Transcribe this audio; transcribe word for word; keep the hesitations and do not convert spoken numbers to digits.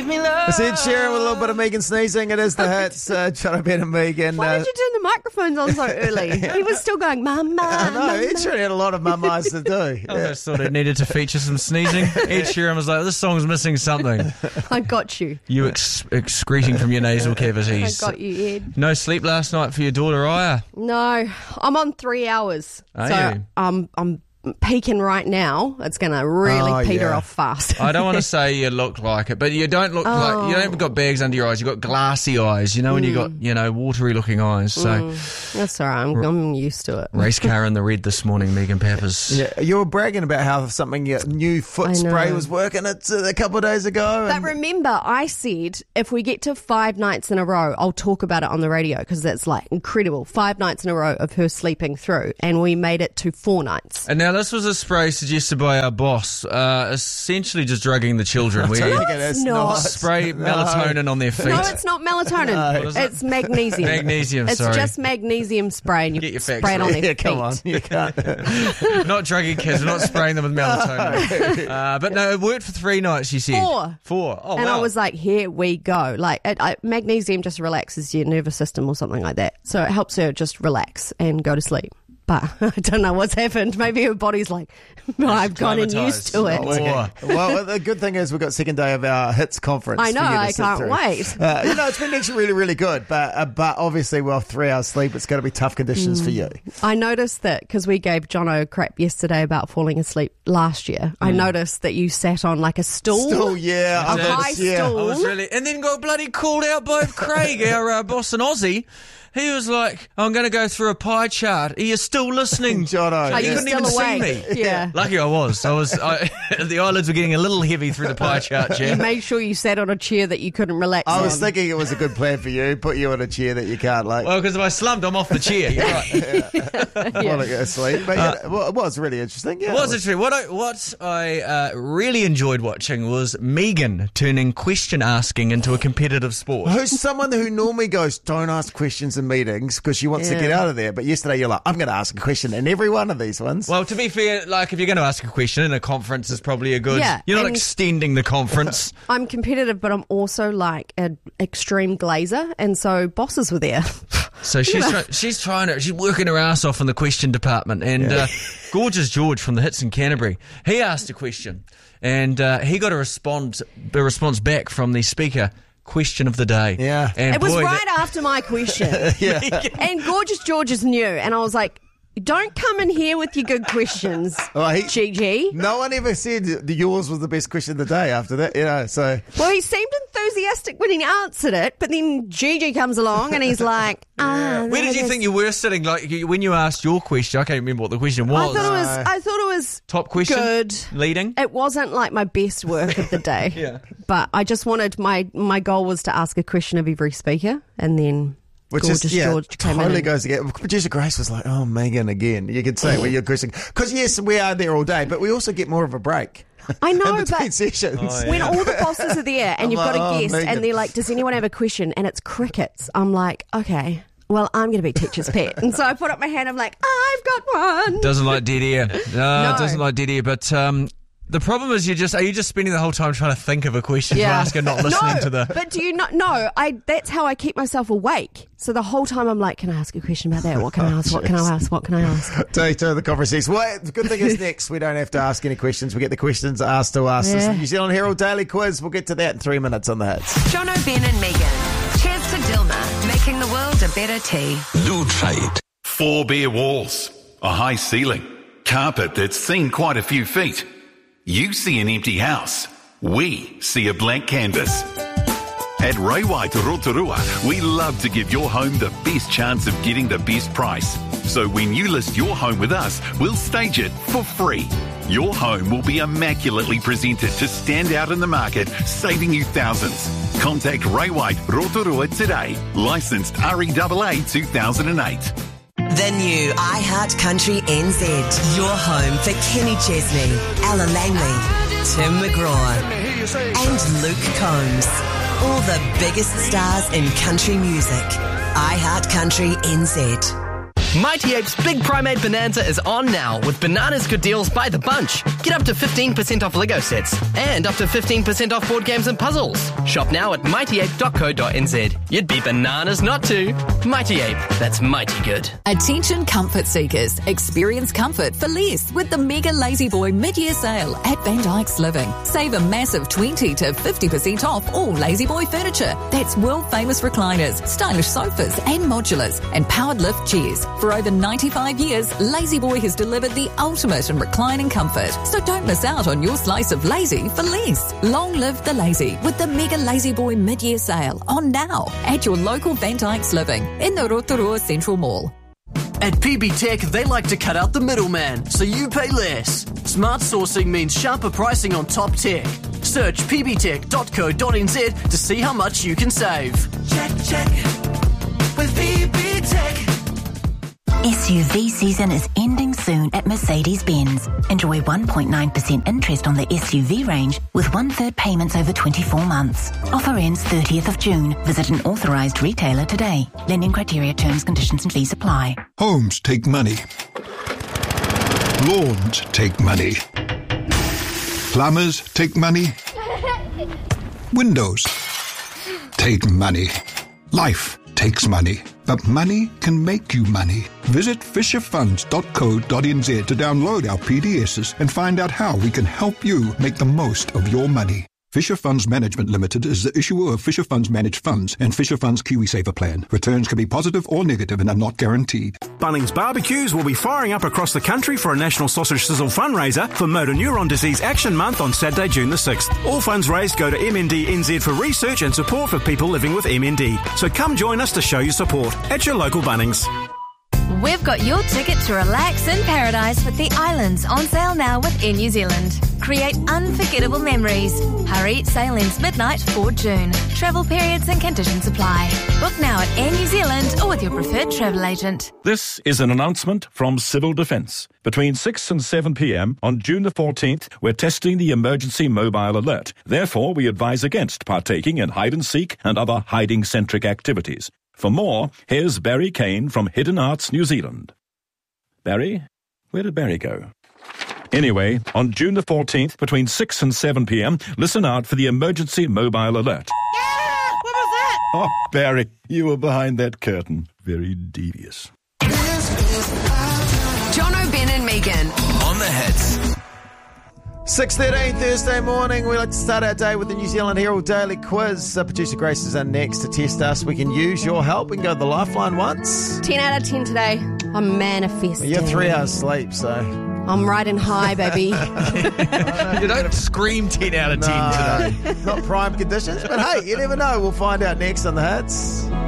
give me love. It's Ed Sheeran with a little bit of Megan sneezing. It is the hits. Uh, Jono, Ben and Megan. Why uh, did you turn the microphones on so early? He was still going, Mama. I know, Mama. Ed Sheeran had a lot of mamas to do. I Yeah. just thought it needed to feature some sneezing. Ed Sheeran was like, this song's missing something. I got you. You ex- excreting from your nasal I cavities. got you, Ed. No sleep last night for your daughter, Aya. No, I'm on three hours. Are so you? Um, I'm peaking right now. It's going to really Oh, peter yeah. off fast. I don't want to say you look like it, but you don't look like, you haven't got bags under your eyes. You've got glassy eyes, you know, when you've got, you know, watery looking eyes. So, That's all right. I'm, I'm used to it. race car in the red this morning, Megan Peppers. Yeah, you were bragging about how something, uh, new foot I spray know. was working it uh, a couple of days ago. But and- remember, I said if we get to five nights in a row, I'll talk about it on the radio because that's like incredible. Five nights in a row of her sleeping through, and we made it to four nights. And now this was a spray suggested by our boss, uh, essentially just drugging the children. We Don't think it is. not. spray No. melatonin on their feet. No, it's not melatonin. No. is it? It's magnesium. Magnesium, It's sorry. just magnesium spray, and you Get your facts spray it on right. their Yeah, come on. feet. You can't. Not drugging kids, we're not spraying them with melatonin. uh, but no, it worked for three nights, she said. Four. Four. Oh, And wow. I was like, here we go. Like, it, I, magnesium just relaxes your nervous system or something like that. So it helps her just relax and go to sleep. But I don't know what's happened. Maybe her body's like, I've gotten used to it. Four. Well, the good thing is we've got second day of our hits conference. I know, for you to I sit can't through. wait. Uh, you know, it's been actually really, really good. But uh, but obviously, well, three hours sleep, it's going to be tough conditions for you. I noticed that because we gave Jono crap yesterday about falling asleep last year. I noticed that you sat on like a stool. Still, yeah. A I've got- high yeah. stool. I was really, and then got bloody called out by Craig, our uh, boss in Aussie. He was like, I'm going to go through a pie chart. Are you still listening? Jono, Are You you couldn't still even awake? see me. Yeah. Lucky I was. I was. I, the eyelids were getting a little heavy through the pie chart, You Jim. made sure you sat on a chair that you couldn't relax I was on. thinking it was a good plan for you. Put you in a chair that you can't, like, Well, because if I slumped, I'm off the chair. You're right. want to go to sleep. But yeah, well, it was really interesting. Yeah, It was actually what I what I uh, really enjoyed watching was Megan turning question asking into a competitive sport. Who's someone who normally goes, don't ask questions in meetings because she wants to Yeah. get out of there. But yesterday you're like, I'm going to ask a question in every one of these ones. Well, to be fair, like if you're going to ask a question in a conference, is probably a good. Yeah, you're not and- extending the conference. I'm competitive, but I'm also like an extreme glazer, and so bosses were there. So she's try- she's trying to she's working her ass off in the question department, and uh, Gorgeous George from the Hits in Canterbury, he asked a question, and uh, he got a respond a response back from the speaker. Question of the day. Yeah. and It was boy, right that- after my question. And Gorgeous George is new, and I was like, don't come in here with your good questions, Oh, he- Gigi. No one ever said that yours was the best question of the day after that, you know, so... Well, he seemed enthusiastic when he answered it, but then Gigi comes along and he's like, ah. Where did you that think is- you were sitting? Like you- when you asked your question, I can't remember what the question I was. thought it was. I thought it was Top question? Good. Leading? It wasn't like my best work of the day. Yeah. But I just wanted my my goal was to ask a question of every speaker, and then Which Gorgeous is, yeah, George came totally in. goes together. Producer Grace was like, oh, Megan again. You could say, well, you're question. Because, yes, we are there all day, but we also get more of a break. I know, in between but sessions. Oh, when all the bosses are there and I'm you've got like, a oh, guest Megan. and they're like, does anyone have a question? And it's crickets. I'm like, okay, well, I'm going to be teacher's pet. And so I put up my hand. I'm like, I've got one. Doesn't like dead air. No, No. it doesn't like dead air. But um, the problem is, you just are you just spending the whole time trying to think of a question to ask and not listening no, to the. But do you not know? I that's how I keep myself awake. So the whole time I'm like, can I ask a question about that? What can I ask? What can I ask? What can I ask? Day two of the conference. Well, the good thing is next, we don't have to ask any questions. We get the questions asked to us. Yeah. It's the New Zealand Herald Daily Quiz. We'll get to that in three minutes on the hits. Jono, Ben and Megan. Cheers to Dilma, making the world a better tea. Blue Trade. Four bare walls, a high ceiling, carpet that's seen quite a few feet. You see an empty house. We see a blank canvas. At Ray White Rotorua, we love to give your home the best chance of getting the best price. So when you list your home with us, we'll stage it for free. Your home will be immaculately presented to stand out in the market, saving you thousands. Contact Ray White Rotorua today. Licensed R E A A two thousand eight. The new iHeart Country N Z. Your home for Kenny Chesney, Ella Langley, Tim McGraw, and Luke Combs. All the biggest stars in country music. iHeart Country N Z. Mighty Ape's Big Primate Bonanza is on now with bananas good deals by the bunch. Get up to fifteen percent off Lego sets and up to fifteen percent off board games and puzzles. Shop now at mighty ape dot co dot n z. You'd be bananas not to. Mighty Ape, that's mighty good. Attention comfort seekers. Experience comfort for less with the Mega Lazy Boy mid-year sale at Van Dyke's Living. Save a massive twenty to fifty percent off all Lazy Boy furniture. That's world-famous recliners, stylish sofas and modulars and powered lift chairs. For over ninety-five years, Lazy Boy has delivered the ultimate in reclining comfort. So don't miss out on your slice of lazy for less. Long live the lazy with the Mega Lazy Boy mid-year sale on now at your local Van Dyke's Living in the Rotorua Central Mall. At P B Tech, they like to cut out the middleman, so you pay less. Smart sourcing means sharper pricing on top tech. Search p b tech dot co dot n z to see how much you can save. Check, check, with P B Tech. S U V season is ending soon at Mercedes-Benz. Enjoy one point nine percent interest on the S U V range with one-third payments over twenty-four months. Offer ends thirtieth of June. Visit an authorised retailer today. Lending criteria, terms, conditions and fees apply. Homes take money. Lawns take money. Plumbers take money. Windows take money. Life takes money. But money can make you money. Visit fisher funds dot co dot n z to download our P D Ss and find out how we can help you make the most of your money. Fisher Funds Management Limited is the issuer of Fisher Funds Managed Funds and Fisher Funds KiwiSaver Plan. Returns can be positive or negative and are not guaranteed. Bunnings Barbecues will be firing up across the country for a National Sausage Sizzle fundraiser for Motor Neuron Disease Action Month on Saturday, June the sixth. All funds raised go to M N D N Z for research and support for people living with M N D. So come join us to show your support at your local Bunnings. We've got your ticket to relax in paradise with the islands on sale now with Air New Zealand. Create unforgettable memories. Hurry, sale ends midnight for June. Travel periods and conditions apply. Book now at Air New Zealand or with your preferred travel agent. This is an announcement from Civil Defence. Between six and seven p.m. on June the fourteenth, we're testing the emergency mobile alert. Therefore, we advise against partaking in hide-and-seek and other hiding-centric activities. For more, here's Barry Kane from Hidden Arts New Zealand. Barry? Where did Barry go? Anyway, on June the fourteenth, between six and seven p.m, listen out for the emergency mobile alert. Yeah! What was that? Oh, Barry, you were behind that curtain. Very devious. Jono, Ben and Megan on the hits. six thirteen Thursday morning. We like to start our day with the New Zealand Herald Daily Quiz. Uh, producer Grace is in next to test us. We can use your help. We can go to the Lifeline once. ten out of ten today. I'm manifesting. You're three hours sleep, so... I'm riding high, baby. You don't scream ten out of ten no, today. Not prime conditions, but hey, you never know. We'll find out next on the hits.